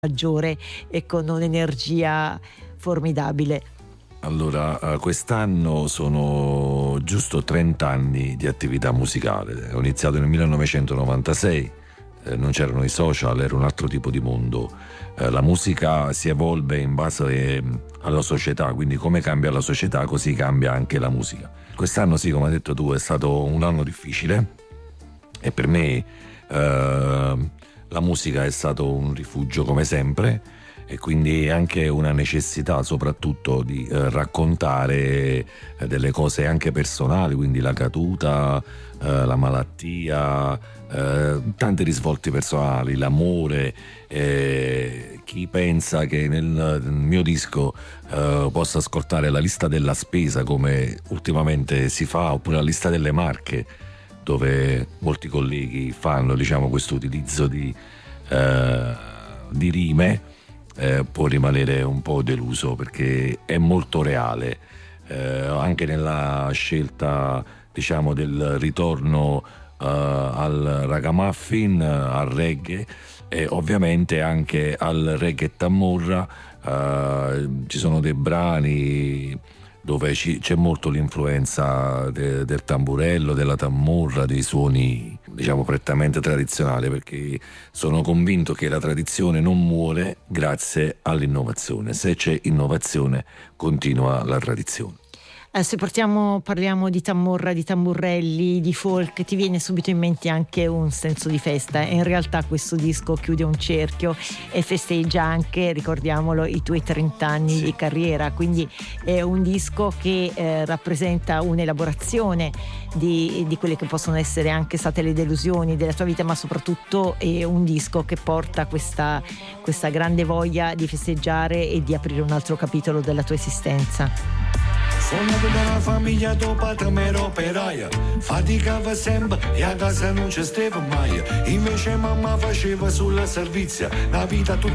maggiore e con un'energia formidabile. Allora, quest'anno sono giusto 30 anni di attività musicale. Ho iniziato nel 1996, non c'erano i social, era un altro tipo di mondo. La musica si evolve in base alla società, quindi come cambia la società così cambia anche la musica. Quest'anno sì, come hai detto tu, è stato un anno difficile e per me la musica è stato un rifugio come sempre, e quindi anche una necessità soprattutto di raccontare delle cose anche personali, quindi la caduta, la malattia, tanti risvolti personali, l'amore. Chi pensa che nel mio disco possa ascoltare la lista della spesa come ultimamente si fa, oppure la lista delle marche, dove molti colleghi fanno, diciamo, questo utilizzo di rime, può rimanere un po' deluso, perché è molto reale, anche nella scelta, diciamo, del ritorno al ragamuffin, al reggae e ovviamente anche al reggae tamorra. Ci sono dei brani dove c'è molto l'influenza del tamburello, della tamurra, dei suoni, diciamo, prettamente tradizionali, perché sono convinto che la tradizione non muore grazie all'innovazione. Se c'è innovazione continua la tradizione. Se parliamo di tamorra, di tamburelli, di folk, ti viene subito in mente anche un senso di festa, e in realtà questo disco chiude un cerchio e festeggia anche, ricordiamolo, i tuoi 30 anni di carriera, quindi è un disco che rappresenta un'elaborazione di quelle che possono essere anche state le delusioni della tua vita, ma soprattutto è un disco che porta questa grande voglia di festeggiare e di aprire un altro capitolo della tua esistenza. Sono da una famiglia tuo padre mero operaia, faticava sempre e a casa non ci stava mai, invece mamma faceva sulla servizia, la vita tutta